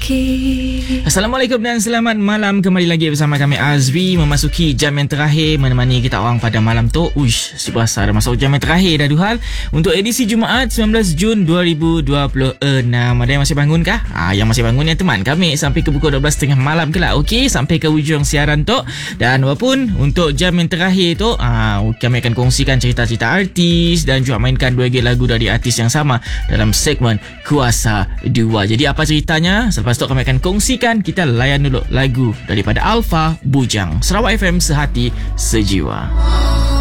Assalamualaikum dan selamat malam. Kembali lagi bersama kami Azri, memasuki jam yang terakhir menemani kita orang pada malam tu. Uish, si berasa dah masuk jam yang terakhir dah Duhal. Untuk edisi Jumaat 19 Jun 2026. Ada yang masih bangun kah? Yang masih bangun yang teman kami sampai ke pukul 12.30 malam ke lah. Okey, sampai ke hujung siaran tu. Dan walaupun untuk jam yang terakhir tu kami akan kongsikan cerita-cerita artis dan juga mainkan 2 lagu dari artis yang sama dalam segmen Kuasa 2. Jadi apa ceritanya? Selepas tu kami akan kongsikan. Kita layan dulu lagu daripada Alfa Bujang. Sarawak FM, sehati sejiwa.